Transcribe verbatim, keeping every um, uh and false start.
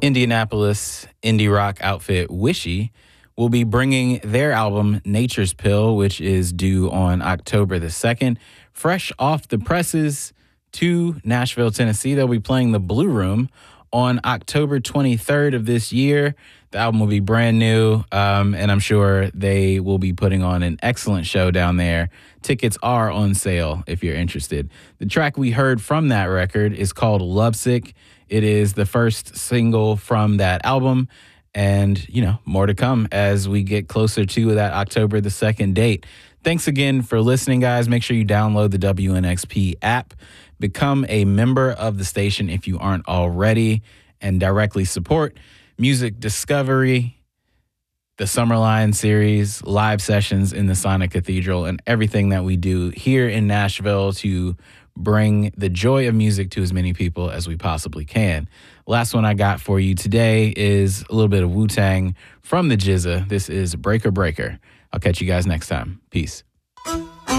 Indianapolis indie rock outfit Wishy will be bringing their album Nature's Pill, which is due on October the second, fresh off the presses to Nashville, Tennessee. They'll be playing the Blue Room on October twenty-third of this year. The album will be brand new, um, and I'm sure they will be putting on an excellent show down there. Tickets are on sale if you're interested. The track we heard from that record is called Lovesick. It is the first single from that album, and, you know, more to come as we get closer to that October the second date. Thanks again for listening, guys. Make sure you download the W N X P app. Become a member of the station if you aren't already, and directly support music discovery, the Summerline series, live sessions in the Sonic Cathedral, and everything that we do here in Nashville to bring the joy of music to as many people as we possibly can. Last one I got for you today is a little bit of Wu-Tang from the G Z A. This is Breaker Breaker. I'll catch you guys next time. Peace.